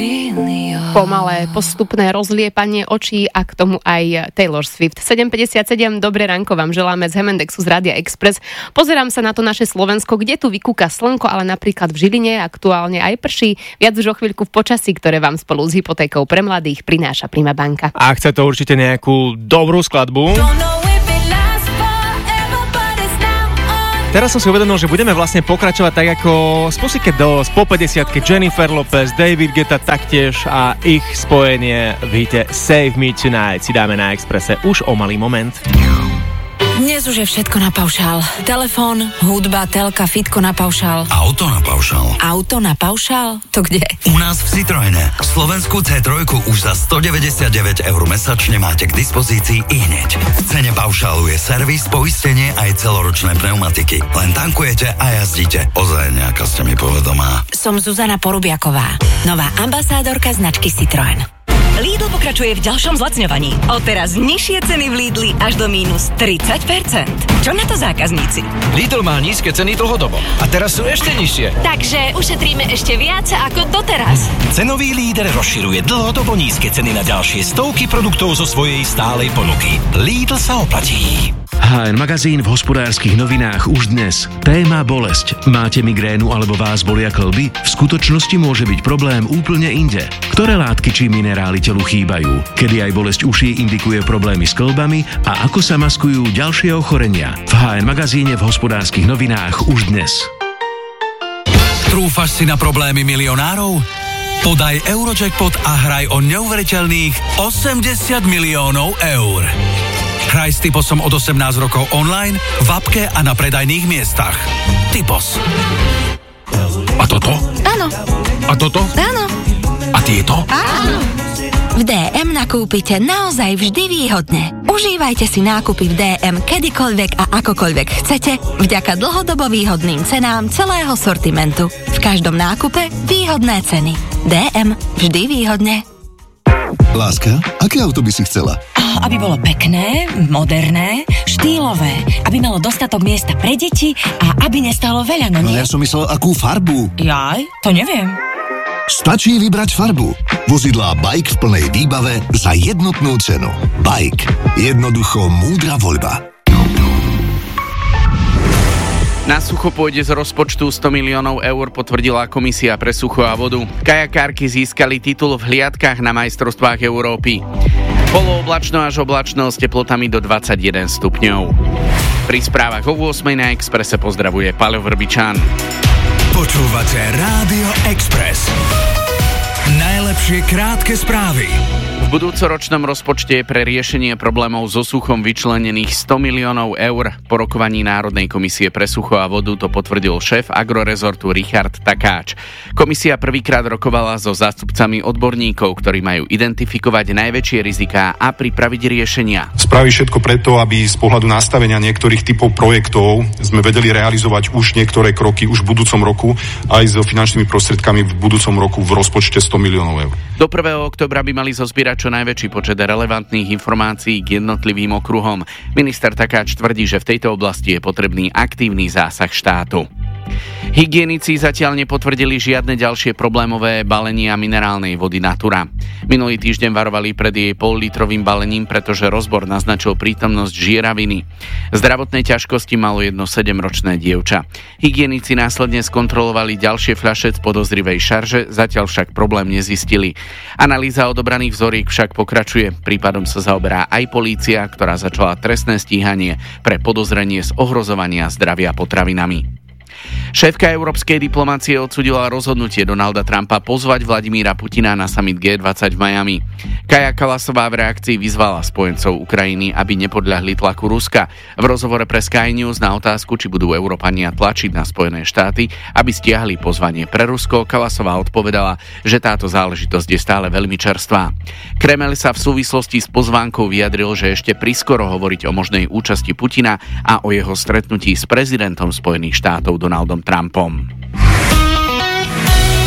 Pomalé, postupné rozliepanie očí a k tomu aj Taylor Swift. 7.57, dobré ránko vám želáme z Hemendexu z Rádia Express. Pozerám sa na to naše Slovensko, kde tu vykúka slnko, ale napríklad v Žiline aktuálne aj prší. Viac už o chvíľku v počasí, ktoré vám spolu s hypotékou pre mladých prináša Prima banka. A chce to určite nejakú dobrú skladbu. Teraz som si uvedomil, že budeme vlastne pokračovať tak ako z Pussycat Dolls, po 50-ke Jennifer Lopez, David Guetta taktiež a ich spojenie v hite Save Me Tonight si dáme na Expresse už o malý moment. Dnes už je všetko na paušál. Telefón, hudba, telka, fitko na paušál. Auto na paušál. Auto na paušál? To kde? U nás v Citroene. Slovenskú C3 už za 199 € mesačne máte k dispozícii ihneď. V cene paušálu je servis, poistenie aj celoročné pneumatiky. Len tankujete a jazdíte. Ozaj nejaká ste mi povedomá. Som Zuzana Porubiaková, nová ambasádorka značky Citroen. Lidl pokračuje v ďalšom zlacňovaní. Odteraz nižšie ceny v Lidli až do mínus 30%. Čo na to zákazníci? Lidl má nízke ceny dlhodobo a teraz sú ešte nižšie. Takže ušetríme ešte viac ako doteraz. Cenový líder rozširuje dlhodobo nízke ceny na ďalšie stovky produktov zo svojej stálej ponuky. Lidl sa oplatí. HN Magazín v Hospodárskych novinách už dnes. Téma bolesť. Máte migrénu alebo vás bolia kĺby? V skutočnosti môže byť problém úplne inde. Ktoré látky či minerály telu chýbajú? Kedy aj bolesť uší indikuje problémy s kĺbami a ako sa maskujú ďalšie ochorenia? V HN Magazíne v Hospodárskych novinách už dnes. Trúfaš si na problémy milionárov? Podaj Eurojackpot a hraj o neuveriteľných 80 miliónov eur. Hraj s Typosom od 18 rokov online, v appke a na predajných miestach. Typos. A toto? Áno. A toto? Áno. A tieto? Áno. V DM nakúpite naozaj vždy výhodne. Užívajte si nákupy v DM kedykoľvek a akokoľvek chcete vďaka dlhodobo výhodným cenám celého sortimentu. V každom nákupe výhodné ceny. DM vždy výhodne. Láska, aké auto by si chcela? Aby bolo pekné, moderné, štýlové, aby malo dostatok miesta pre deti a aby nestálo veľa, no nie? No ja som myslel, akú farbu. Jaj, to neviem. Stačí vybrať farbu. Vozidlá Bike v plnej výbave za jednotnú cenu. Bike. Jednoducho múdra voľba. Na sucho pôjde z rozpočtu 100 miliónov eur, potvrdila Komisia pre sucho a vodu. Kajakárky získali titul v hliadkach na majstrovstvách Európy. Polooblačno až oblačno s teplotami do 21 stupňov. Pri správach o 8 na Expresse pozdravuje Paľo Vrbičan. Počúvate Rádio Express. Najlepšie krátke správy. V budúcoročnom rozpočte je pre riešenie problémov so suchom vyčlenených 100 miliónov eur. Po rokovaní Národnej komisie pre sucho a vodu to potvrdil šéf agrorezortu Richard Takáč. Komisia prvýkrát rokovala so zástupcami odborníkov, ktorí majú identifikovať najväčšie riziká a pripraviť riešenia. Spraví všetko preto, aby z pohľadu nastavenia niektorých typov projektov sme vedeli realizovať už niektoré kroky už v budúcom roku aj so finančnými prostriedkami v budúcom roku v rozpočte 100 miliónov eur. Do 1. októbra by mali zozbierať čo najväčší počet relevantných informácií k jednotlivým okruhom. Minister Takáč tvrdí, že v tejto oblasti je potrebný aktívny zásah štátu. Hygienici zatiaľ nepotvrdili žiadne ďalšie problémové balenia minerálnej vody Natura. Minulý týždeň varovali pred jej pol-litrovým balením, pretože rozbor naznačil prítomnosť žieraviny. Zdravotné ťažkosti malo jedno 7-ročné dievča. Hygienici následne skontrolovali ďalšie fľaše z podozrivej šarže, zatiaľ však problém nezistili. Analýza odobraných vzoriek však pokračuje. Prípadom sa zaoberá aj polícia, ktorá začala trestné stíhanie pre podozrenie z ohrozovania zdravia potravinami. Šéfka európskej diplomácie odsúdila rozhodnutie Donalda Trumpa pozvať Vladimíra Putina na summit G20 v Miami. Kaja Kallasová v reakcii vyzvala spojencov Ukrajiny, aby nepodľahli tlaku Ruska. V rozhovore pre Sky News na otázku, či budú Európania tlačiť na Spojené štáty, aby stiahli pozvanie pre Rusko, Kallasová odpovedala, že táto záležitosť je stále veľmi čerstvá. Kreml sa v súvislosti s pozvánkou vyjadril, že ešte priskoro hovoriť o možnej účasti Putina a o jeho stretnutí s prezidentom Spojených štátov Donaldom Trumpom.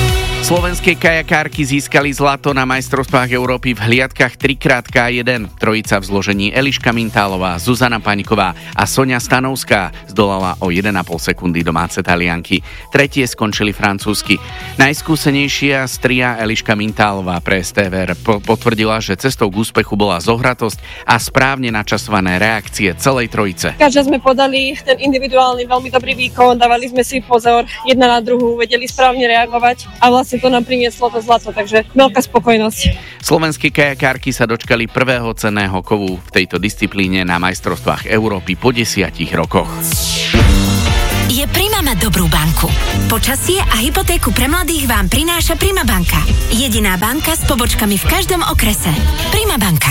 Slovenské kajakárky získali zlato na majstrovstvách Európy v hliadkach 3x1. Trojica v zložení Eliška Mintálová, Zuzana Paňková a Soňa Stanovská zdolala o 1,5 sekundy domáce Talianky. Tretie skončili francúzsky. Najskúsenejšia z tria Eliška Mintálová pre STVR potvrdila, že cestou k úspechu bola zohratosť a správne načasované reakcie celej trojice. Každá sme podali ten individuálny veľmi dobrý výkon, dávali sme si pozor jedna na druhú, vedeli správne reagovať a vlastne to nám prinieslo to zlato, takže veľká spokojnosť. Slovenské kajakárky sa dočkali prvého cenného kovu v tejto disciplíne na majstrovstvách Európy po 10 rokoch. Je Prima mať dobrú banku. Počasie a hypotéku pre mladých vám prináša Prima banka. Jediná banka s pobočkami v každom okrese. Prima banka.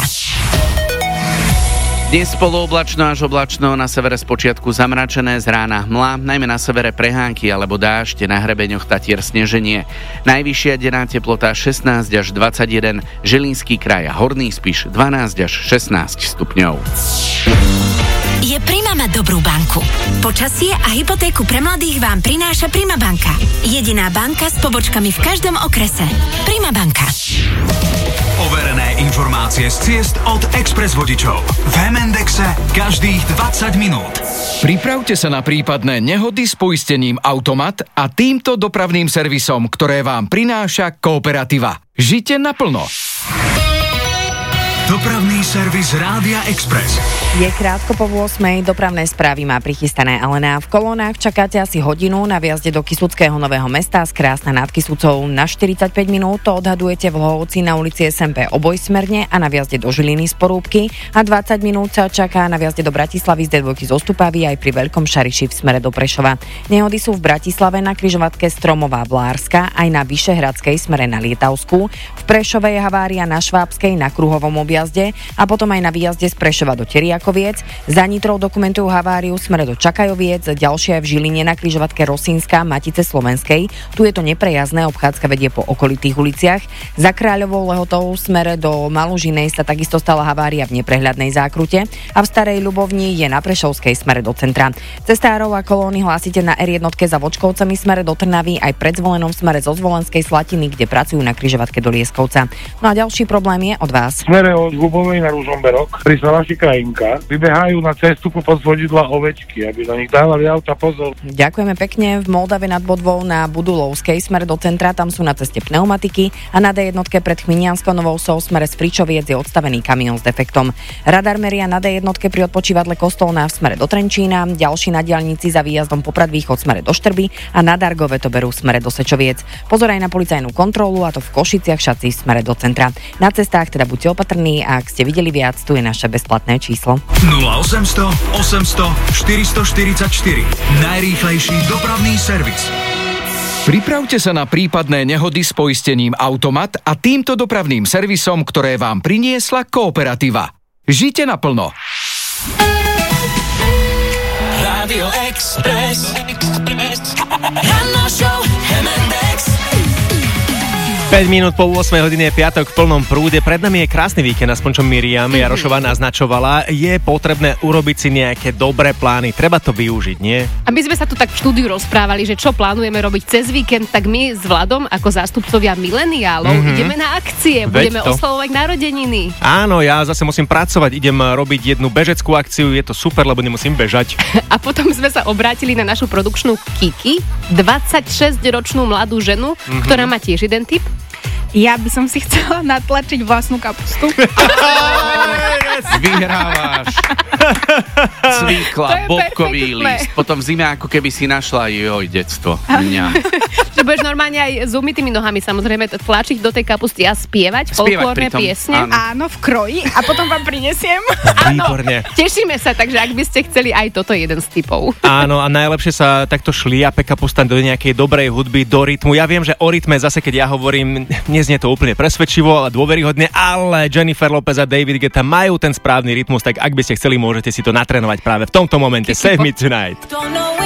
Dnes polooblačno až oblačno, na severe spočiatku zamračené, z rána hmla, najmä na severe prehánky alebo dážď, na hrebeňoch Tatier sneženie. Najvyššia denná teplota 16 až 21, Žilinský kraj a Horný Spiš 12 až 16 stupňov. Je Prima mať dobrú banku. Počasie a hypotéku pre mladých vám prináša Prima banka. Jediná banka s pobočkami v každom okrese. Prima banka. Overené informácie z ciest od Express vodičov. V Hemendexe každých 20 minút. Pripravte sa na prípadné nehody s poistením Automat a týmto dopravným servisom, ktoré vám prináša Kooperativa. Žite naplno. Dopravný servis Rádia Express. Je krátko po 8:00, dopravné správy má prichystané Alena. V kolónach čakáte asi hodinu na viazde do Kysuckého Nového Mesta z Krásna nad Kysucou. Na 45 minút to odhadujete v Hlohovci na ulici SMP obojsmerne a na viazde do Žiliny z Porúbky a 20 minút sa čaká na viazde do Bratislavy z D2 z Ostupavy aj pri Veľkom Šariši v smere do Prešova. Nehody sú v Bratislave na križovatke Stromová Vlárska aj na Vyšehradskej smere na Lietavskú. V Prešove je havária na Švábskej na Kruhovom objazde a potom aj na výjazde z Prešova do Teriakoviec. Za Nitrou dokumentujú haváriu v smere do Čakajoviec, ďalšia je v Žiline na križovatke Rosínska Matice Slovenskej. Tu je to neprejazdné, obchádzka vedie po okolitých uliciach. Za Kráľovou Lehotou v smere do Malužinej sa takisto stala havária v neprehľadnej zákrute a v Starej Ľubovni je na Prešovskej smere do centra. Cestárov a kolóny hlásite na R1 za Vočkovcami smere do Trnavy aj pred Zvolenom v smere zo Zvolenskej Slatiny, kde pracujú na križovatke do Lieskovca. No a ďalší problém je od vás. Smere od Hubovej na Ružomberok pri Salaši Krajinka vybehajú na cestu popod vodidla ovečky, aby na nich dávali auta pozor. Ďakujeme pekne. V Moldave nad Bodvou na Budulovskej smere do centra, tam sú na ceste pneumatiky a na D1 pred Chminianskou Novou Vsou smere z Fričoviec je odstavený kamión s defektom. Radar meria na D1 pri odpočívadle Kostolná v smere do Trenčína, ďalší na diaľnici za výjazdom Poprad Východ smere do Štrby a na Dargove to berú smere do Sečoviec. Pozor aj na policajnú kontrolu, a to v Košiciach Šaci smere do centra. Na cestách teda buďte opatrní a ak ste videli viac, tu je naše bezplatné číslo. 0800 800 444. Najrýchlejší dopravný servis. Pripravte sa na prípadné nehody s poistením Automat a týmto dopravným servisom, ktoré vám priniesla Kooperativa. Žite naplno. Rádio Express. Ranná show Hemendex. 5 minút po 8 hodine je piatok v plnom prúde. Pred nami je krásny víkend, aspoň čo Miriam Jarošová naznačovala. Je potrebné urobiť si nejaké dobré plány. Treba to využiť, nie? A my sme sa tu tak v štúdiu rozprávali, že čo plánujeme robiť cez víkend, tak my s Vladom ako zástupcovia mileniálov ideme na akcie. Budeme oslavovať narodeniny. Áno, ja zase musím pracovať. Idem robiť jednu bežeckú akciu. Je to super, lebo nemusím bežať. A potom sme sa obrátili na našu produkčnú Kiki, 26-ročnú mladú ženu, ktorá má tiež jeden tip. Ja by som si chcela natlačiť vlastnú kapustu. Vyhrávaš. Cvikla, bobkový list. Potom v zime ako keby si našla detstvo. Že budeš normálne aj s umytými nohami samozrejme tlačiť do tej kapusty a spievať folklórne piesne. Áno, v kroji a potom vám prinesiem. Výborne. Tešíme sa, takže ak by ste chceli, aj toto je jeden z tipov. Áno, a najlepšie sa takto šliape kapusta do nejakej dobrej hudby, do rytmu. Ja viem, že o rytme zase, keď ja hovorím, neznie to úplne presvedčivo a dôveryhodne, ale Jennifer Lopez a David Guetta majú ten správny rytmus, tak ak by ste chceli, môžete si to natrénovať práve v tomto momente. Save Me Tonight.